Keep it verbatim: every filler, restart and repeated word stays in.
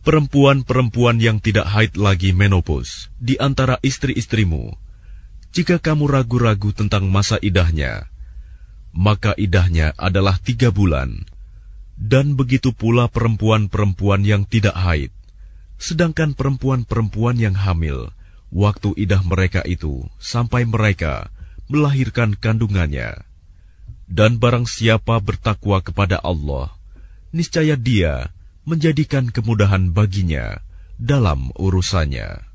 perempuan-perempuan yang tidak haid lagi menopause di antara istri-istrimu, jika kamu ragu-ragu tentang masa idahnya, maka idahnya adalah tiga bulan, dan begitu pula perempuan-perempuan yang tidak haid, sedangkan perempuan-perempuan yang hamil, waktu idah mereka itu sampai mereka melahirkan kandungannya. Dan barang siapa bertakwa kepada Allah, niscaya Dia menjadikan kemudahan baginya dalam urusannya.